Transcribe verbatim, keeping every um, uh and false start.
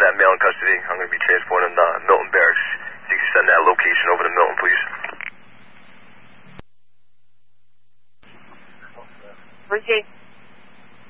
that male in custody. I'm going to be transporting him to Milton Barracks. So you can send that location over to Milton, please. Appreciate